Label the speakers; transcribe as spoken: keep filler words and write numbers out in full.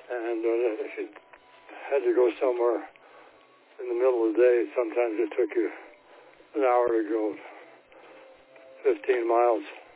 Speaker 1: And uh, if you had to go somewhere in the middle of the day, sometimes it took you an hour to go fifteen miles.